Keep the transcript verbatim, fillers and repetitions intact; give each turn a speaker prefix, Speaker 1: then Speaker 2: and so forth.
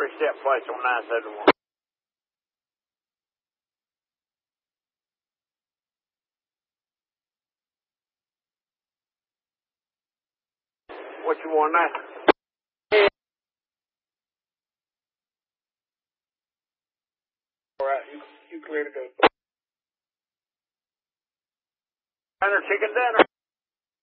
Speaker 1: step place on nine seven one. What you want now? All right, you, you clear to go. Dinner, chicken dinner.